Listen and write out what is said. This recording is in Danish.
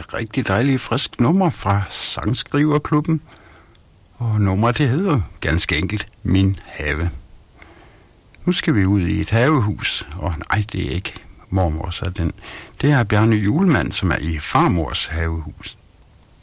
rigtig dejligt frisk nummer fra Sangskriverklubben. Og nummeret det hedder ganske enkelt Min Have. Nu skal vi ud i et havehus, og nej, det er ikke mormors af den. Det er Bjarne Julemand, som er i farmors havehus.